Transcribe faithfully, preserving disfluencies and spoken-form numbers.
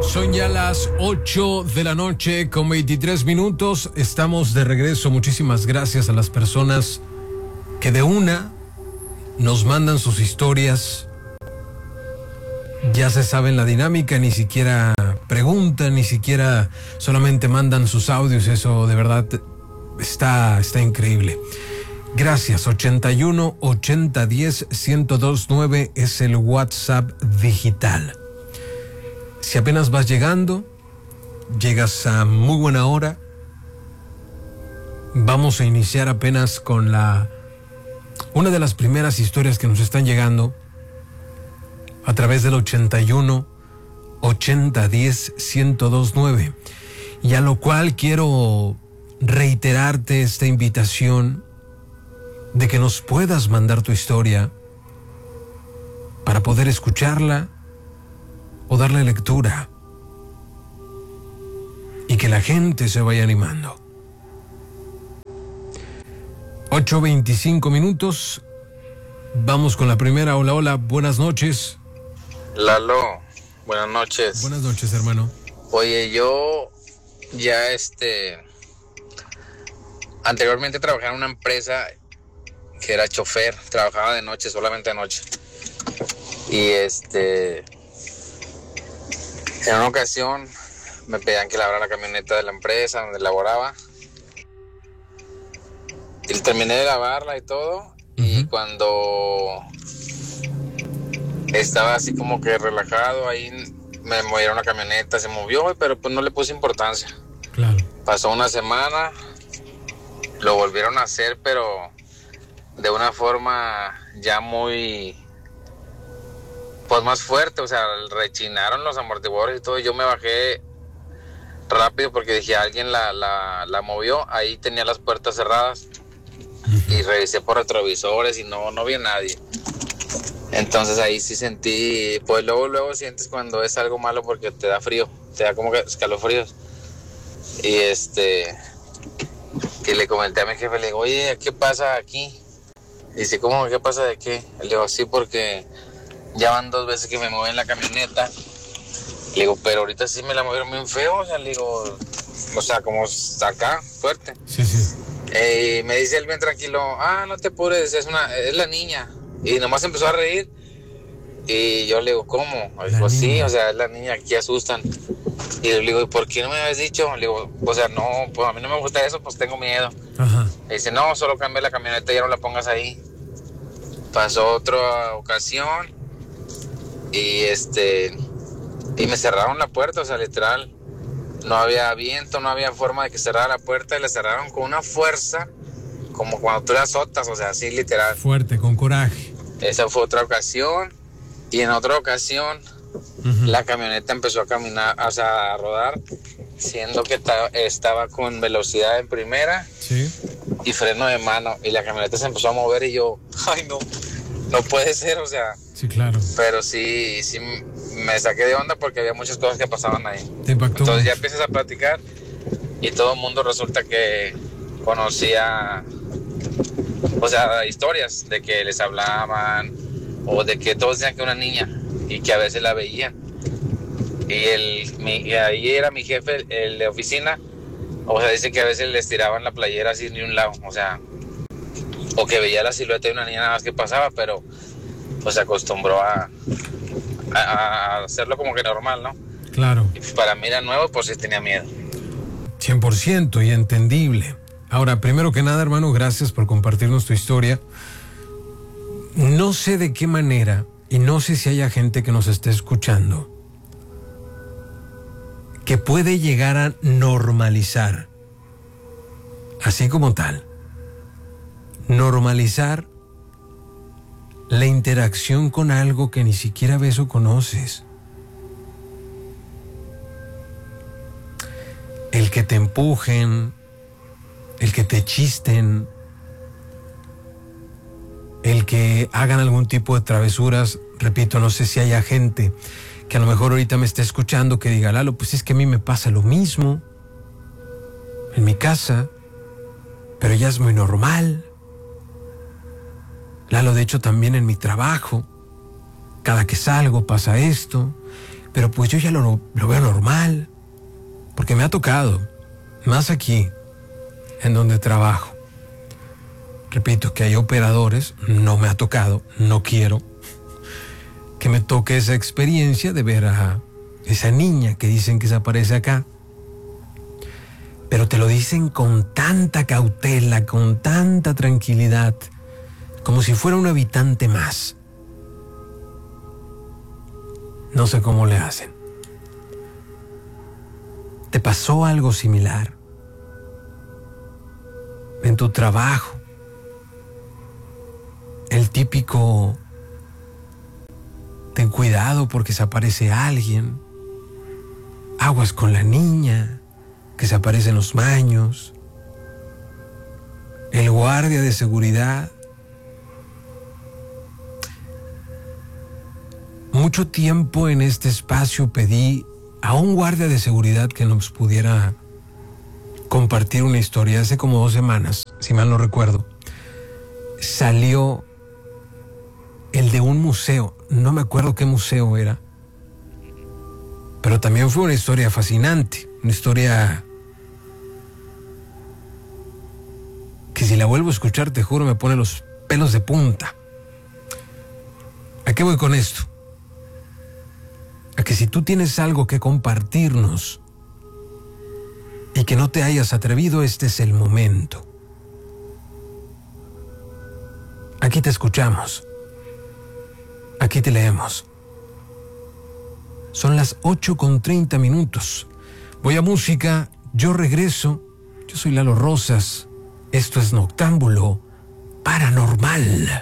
Son ya las ocho de la noche con veintitrés minutos. Estamos de regreso. Muchísimas gracias a las personas que de una nos mandan sus historias. Ya se saben la dinámica, ni siquiera preguntan, ni siquiera solamente mandan sus audios. Eso de verdad está, está increíble. Gracias. ochenta y uno, ochenta, diez, ciento dos nueve es el WhatsApp digital. Si apenas vas llegando, llegas a muy buena hora. Vamos a iniciar apenas con la una de las primeras historias que nos están llegando a través del ochenta y uno, ochenta, diez, ciento dos nueve. Y a lo cual quiero reiterarte esta invitación de que nos puedas mandar tu historia para poder escucharla o darle lectura y que la gente se vaya animando. ocho veinticinco minutos. Vamos con la primera. Hola, hola, buenas noches. Lalo, buenas noches. Buenas noches, hermano. Oye, yo ya este anteriormente trabajaba en una empresa que era chofer, trabajaba de noche, solamente de noche. Y este en una ocasión me pedían que lavara la camioneta de la empresa donde laboraba. Y terminé de lavarla y todo. Uh-huh. Y cuando estaba así como que relajado, ahí me movieron la camioneta, se movió, pero pues no le puse importancia. Claro. Pasó una semana, lo volvieron a hacer, pero de una forma ya muy, pues más fuerte, o sea, rechinaron los amortiguadores y todo. Yo me bajé rápido porque dije, alguien la, la, la movió, ahí tenía las puertas cerradas. Uh-huh. Y revisé por retrovisores y no, no vi a nadie. Entonces ahí sí sentí, pues luego, luego sientes cuando es algo malo porque te da frío, te da como que escalofríos. Y este, y le comenté a mi jefe, le digo, oye, ¿qué pasa aquí? Y dice, ¿cómo? ¿Qué pasa de qué? Le digo, sí, porque ya van dos veces que me mueven la camioneta. Le digo, pero ahorita sí me la movieron bien feo, o sea, le digo, o sea, como acá, fuerte. Sí, sí. Eh, me dice él bien tranquilo, ah, no te apures, es una, es la niña. Y nomás empezó a reír. Y yo le digo, ¿cómo? Me dijo, sí, o sea, es la niña, aquí asustan. Y le digo, ¿y por qué no me habías dicho? Le digo, o sea, no, pues a mí no me gusta eso, pues tengo miedo. Ajá. Y dice, no, solo cambia la camioneta y ya no la pongas ahí. Pasó otra ocasión. Y este, y me cerraron la puerta, o sea, literal. No había viento, no había forma de que cerrara la puerta y la cerraron con una fuerza, como cuando tú la azotas, o sea, así literal. Fuerte, con coraje. Esa fue otra ocasión. Y en otra ocasión, uh-huh, la camioneta empezó a caminar, o sea, a rodar, siendo que ta- estaba con velocidad en primera, sí, y freno de mano. Y la camioneta se empezó a mover y yo, ay, no, no puede ser, o sea. Sí, claro. Pero sí, sí me saqué de onda porque había muchas cosas que pasaban ahí. Te impactó. Entonces ya empiezas a platicar y todo el mundo resulta que conocía, o sea, historias de que les hablaban o de que todos decían que una niña y que a veces la veían. Y, el, mi, y ahí era mi jefe, el, el de oficina, o sea, dice que a veces les tiraban la playera así de un lado, o sea, o que veía la silueta de una niña nada más que pasaba, pero pues se acostumbró a, a, a hacerlo como que normal, ¿no? Claro. Y para mí era nuevo, pues sí tenía miedo. cien por ciento y entendible. Ahora, primero que nada, hermano, gracias por compartirnos tu historia. No sé de qué manera, y no sé si haya gente que nos esté escuchando, que puede llegar a normalizar, así como tal, normalizar la interacción con algo que ni siquiera ves o conoces. El que te empujen, el que te chisten, el que hagan algún tipo de travesuras. Repito, no sé si haya gente que a lo mejor ahorita me esté escuchando que diga, Lalo, pues es que a mí me pasa lo mismo en mi casa, pero ya es muy normal. Lalo, de hecho también en mi trabajo, cada que salgo pasa esto. Pero pues yo ya lo, lo veo normal, porque me ha tocado, más aquí, en donde trabajo. Repito que hay operadores, no me ha tocado, no quiero que me toque esa experiencia de ver a esa niña que dicen que se aparece acá. Pero te lo dicen con tanta cautela, con tanta tranquilidad, como si fuera un habitante más. No sé cómo le hacen. ¿Te pasó algo similar en tu trabajo? El típico, ten cuidado porque se aparece alguien. Aguas con la niña que se aparece en los baños. El guardia de seguridad. Mucho tiempo en este espacio pedí a un guardia de seguridad que nos pudiera compartir una historia. Hace como dos semanas, si mal no recuerdo, salió el de un museo, no me acuerdo qué museo era, pero también fue una historia fascinante, una historia que si la vuelvo a escuchar, te juro, me pone los pelos de punta. ¿A qué voy con esto? A que si tú tienes algo que compartirnos y que no te hayas atrevido, este es el momento. Aquí te escuchamos. Aquí te leemos. Son las ocho con treinta minutos. Voy a música, yo regreso. Yo soy Lalo Rosas. Esto es Noctámbulo Paranormal.